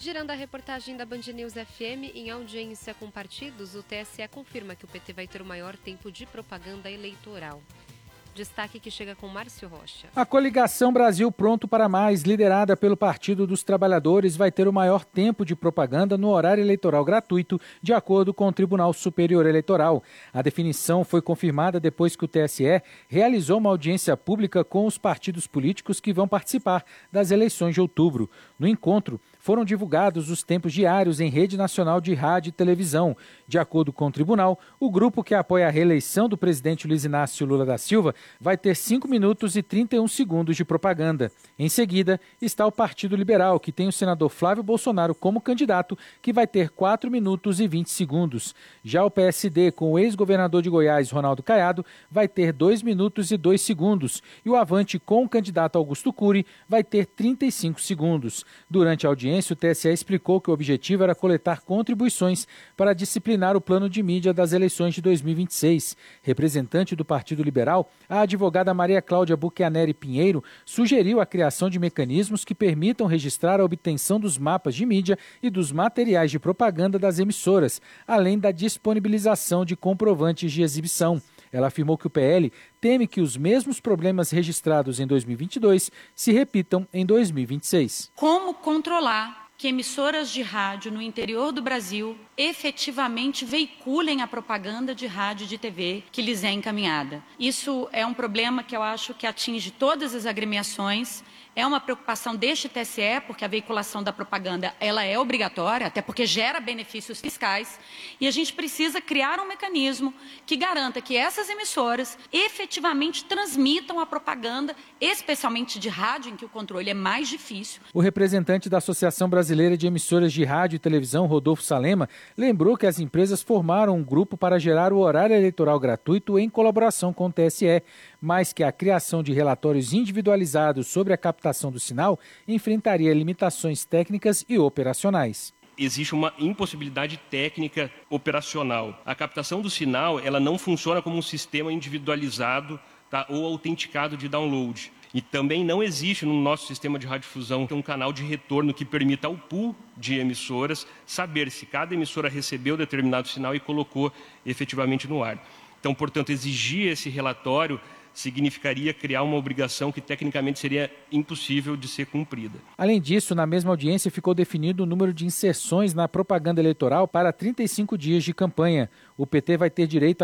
Girando a reportagem da Band News FM, em audiência com partidos, o TSE confirma que o PT vai ter o maior tempo de propaganda eleitoral. Destaque que chega com Márcio Rocha. A coligação Brasil Pronto para Mais, liderada pelo Partido dos Trabalhadores, vai ter o maior tempo de propaganda no horário eleitoral gratuito, de acordo com o Tribunal Superior Eleitoral. A definição foi confirmada depois que o TSE realizou uma audiência pública com os partidos políticos que vão participar das eleições de outubro. No encontro, foram divulgados os tempos diários em rede nacional de rádio e televisão. De acordo com o tribunal, o grupo que apoia a reeleição do presidente Luiz Inácio Lula da Silva vai ter 5 minutos e 31 segundos de propaganda. Em seguida, está o Partido Liberal, que tem o senador Flávio Bolsonaro como candidato, que vai ter 4 minutos e 20 segundos. Já o PSD, com o ex-governador de Goiás, Ronaldo Caiado, vai ter 2 minutos e 2 segundos. E o Avante, com o candidato Augusto Cury, vai ter 35 segundos. Durante a audiência, o TSE explicou que o objetivo era coletar contribuições para disciplinar o plano de mídia das eleições de 2026. Representante do Partido Liberal, a advogada Maria Cláudia Buchianeri Pinheiro sugeriu a criação de mecanismos que permitam registrar a obtenção dos mapas de mídia e dos materiais de propaganda das emissoras, além da disponibilização de comprovantes de exibição. Ela afirmou que o PL teme que os mesmos problemas registrados em 2022 se repitam em 2026. Como controlar que emissoras de rádio no interior do Brasil efetivamente veiculem a propaganda de rádio e de TV que lhes é encaminhada? Isso é um problema que eu acho que atinge todas as agremiações. É uma preocupação deste TSE, porque a veiculação da propaganda ela é obrigatória, até porque gera benefícios fiscais, e a gente precisa criar um mecanismo que garanta que essas emissoras efetivamente transmitam a propaganda, especialmente de rádio, em que o controle é mais difícil. O representante da Associação Brasileira de Emissoras de Rádio e Televisão, Rodolfo Salema, lembrou que as empresas formaram um grupo para gerar o horário eleitoral gratuito em colaboração com o TSE, mas que a criação de relatórios individualizados sobre a captação do sinal enfrentaria limitações técnicas e operacionais. Existe uma impossibilidade técnica operacional. A captação do sinal ela não funciona como um sistema individualizado, tá, ou autenticado de download. E também não existe no nosso sistema de radiodifusão um canal de retorno que permita ao pool de emissoras saber se cada emissora recebeu determinado sinal e colocou efetivamente no ar. Então, portanto, exigir esse relatório significaria criar uma obrigação que tecnicamente seria impossível de ser cumprida. Além disso, na mesma audiência ficou definido o número de inserções na propaganda eleitoral para 35 dias de campanha. O PT vai ter direito a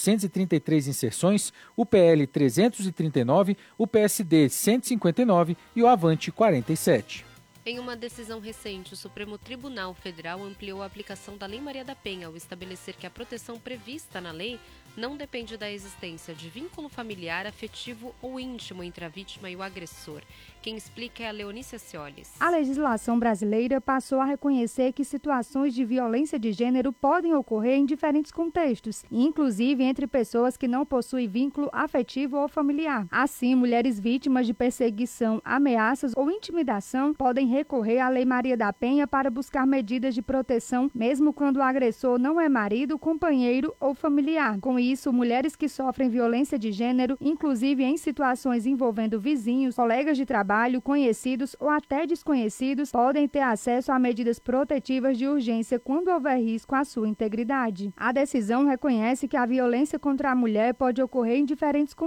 433 inserções, o PL 339, o PSD 159 e o Avante 47. Em uma decisão recente, o Supremo Tribunal Federal ampliou a aplicação da Lei Maria da Penha ao estabelecer que a proteção prevista na lei não depende da existência de vínculo familiar, afetivo ou íntimo entre a vítima e o agressor. Quem explica é a Leonícia Ciolis. A legislação brasileira passou a reconhecer que situações de violência de gênero podem ocorrer em diferentes contextos, inclusive entre pessoas que não possuem vínculo afetivo ou familiar. Assim, mulheres vítimas de perseguição, ameaças ou intimidação podem recorrer à Lei Maria da Penha para buscar medidas de proteção, mesmo quando o agressor não é marido, companheiro ou familiar. Com isso, mulheres que sofrem violência de gênero, inclusive em situações envolvendo vizinhos, colegas de trabalho, conhecidos ou até desconhecidos, podem ter acesso a medidas protetivas de urgência quando houver risco à sua integridade. A decisão reconhece que a violência contra a mulher pode ocorrer em diferentes